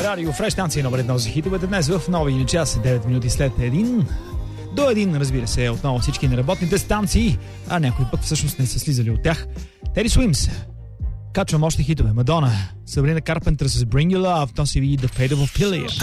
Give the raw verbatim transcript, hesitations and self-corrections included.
Радио Фреш, станция номер едно за хитовете днес в новия час, девет минути след един. До един, разбира се, отново всички неработните станции, а някои пък всъщност не са слизали от тях. Теди Суимс. Качвам още хитове. Мадона. Сабрина Карпентър с Bring Your Love. То си ви The Fate of Ophelia.